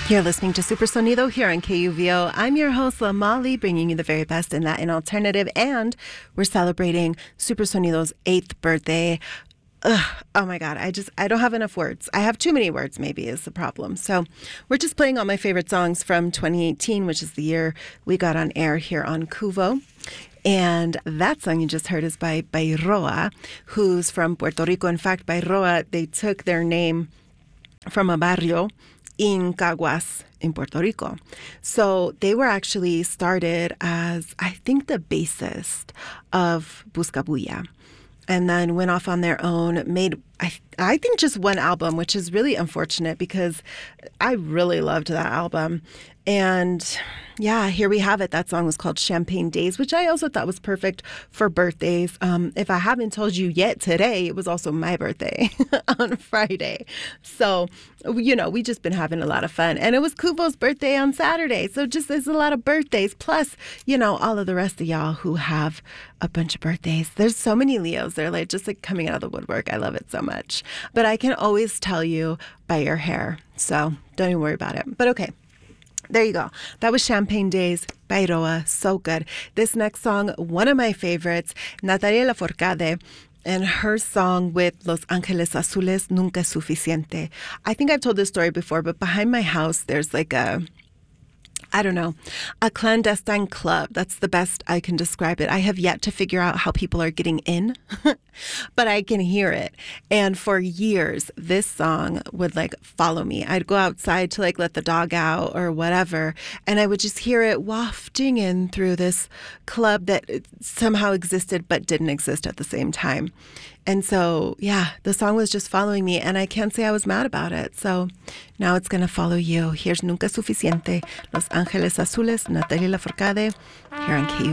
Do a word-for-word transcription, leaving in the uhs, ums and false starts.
You're listening to Super Sonido here on K U V O. I'm your host, La Molly, bringing you the very best in Latin alternative, and we're celebrating Super Sonido's eighth birthday. Ugh, oh my God, I just, I don't have enough words. I have too many words, maybe, is the problem. So we're just playing all my favorite songs from twenty eighteen, which is the year we got on air here on Cuvo. And that song you just heard is by Bairoa, who's from Puerto Rico. In fact, Bairoa, they took their name from a barrio in Caguas, in Puerto Rico. So they were actually started as, I think, the bassist of Buscabulla, and then went off on their own, made, I, I think, just one album, which is really unfortunate because I really loved that album. And yeah, here we have it. That song was called Champagne Days, which I also thought was perfect for birthdays. Um, if I haven't told you yet today, it was also my birthday on Friday. So, you know, we just been having a lot of fun. And it was Cuvo's birthday on Saturday. So just there's a lot of birthdays. Plus, you know, all of the rest of y'all who have a bunch of birthdays. There's so many Leos. They're like just like coming out of the woodwork. I love it so much. But I can always tell you by your hair. So don't even worry about it. But okay. There you go. That was Champagne Days, Bairoa. So good. This next song, one of my favorites, Natalia Lafourcade, and her song with Los Ángeles Azules, Nunca es Suficiente. I think I've told this story before, but behind my house, there's like a, I don't know, a clandestine club. That's the best I can describe it. I have yet to figure out how people are getting in, but I can hear it. And for years, this song would like follow me. I'd go outside to like let the dog out or whatever, and I would just hear it wafting in through this club that somehow existed but didn't exist at the same time. And so, yeah, the song was just following me, and I can't say I was mad about it. So now it's going to follow you. Here's Nunca Suficiente, Los Ángeles Azules, Natalia Lafourcade, here on K U V O.